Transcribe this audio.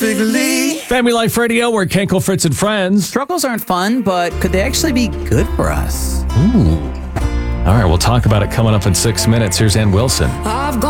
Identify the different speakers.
Speaker 1: perfectly.
Speaker 2: Family Life Radio, we're Kenkel, Fritz, and Friends.
Speaker 3: Struggles aren't fun, but could they actually be good for us?
Speaker 2: Ooh. All right, we'll talk about it coming up in 6 minutes. Here's Ann Wilson.